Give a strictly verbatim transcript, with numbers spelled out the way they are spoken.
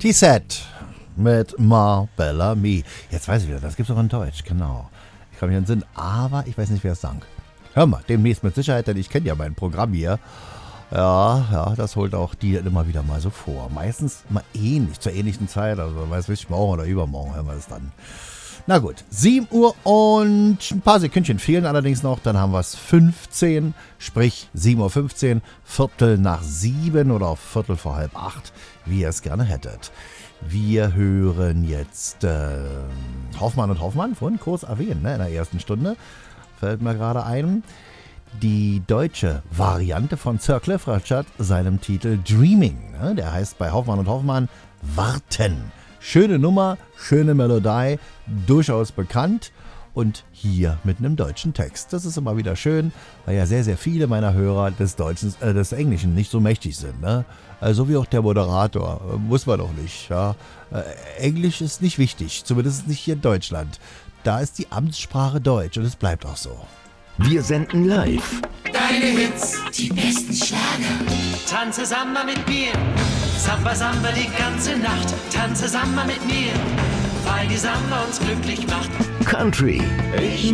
T-Set mit Ma Bellamy. Jetzt weiß ich wieder, das gibt's auch in Deutsch, genau. Ich kann mich an den Sinn, aber ich weiß nicht, wer es sang. Hör mal, demnächst mit Sicherheit, denn ich kenne ja mein Programm hier. Ja, ja, das holt auch die immer wieder mal so vor. Meistens mal ähnlich, zur ähnlichen Zeit, also weiß ich, morgen oder übermorgen hören wir es dann. Na gut, sieben Uhr und ein paar Sekündchen fehlen allerdings noch, dann haben wir es fünfzehn, sprich sieben Uhr fünfzehn, Viertel nach sieben oder auf Viertel vor halb acht, wie ihr es gerne hättet. Wir hören jetzt äh, Hoffmann und Hoffmann, vorhin kurz erwähnt, ne, in der ersten Stunde, fällt mir gerade ein. Die deutsche Variante von Sir Cliff Richard, seinem Titel Dreaming. Ne? Der heißt bei Hoffmann und Hoffmann Warten. Schöne Nummer, schöne Melodie, durchaus bekannt und hier mit einem deutschen Text. Das ist immer wieder schön, weil ja sehr, sehr viele meiner Hörer des Deutschen, äh, des Englischen nicht so mächtig sind. Ne? Also wie auch der Moderator, äh, muss man doch nicht. Ja? Äh, Englisch ist nicht wichtig, zumindest nicht hier in Deutschland. Da ist die Amtssprache Deutsch und es bleibt auch so. Wir senden live. Deine Hits, die besten Schlager. Tanze Samba mit mir, Samba Samba die ganze Nacht. Tanze Samba mit mir, weil die Samba uns glücklich macht. Country. Ich